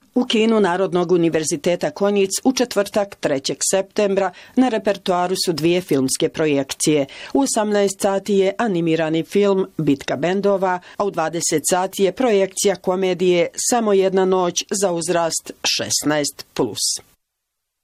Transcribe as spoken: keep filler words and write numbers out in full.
U kinu Narodnog univerziteta Konjic u četvrtak trećeg septembra na repertoaru su dvije filmske projekcije. U osamnaest sati je animirani film Bitka bendova, a u dvadeset sati je projekcija komedije Samo jedna noć za uzrast šesnaest plus.